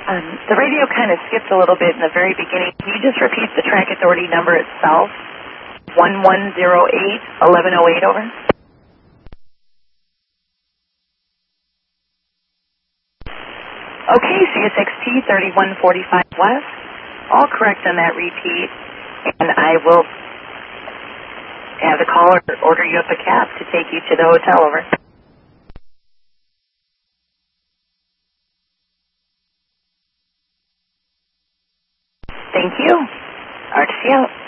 The radio kind of skipped a little bit in the very beginning. Can you just repeat the track authority number itself? 1108-1108, over. Okay, CSXT 3145 West. All correct on that repeat. And I will have the caller order you up a cab to take you to the hotel, over. Thank you. RTC out.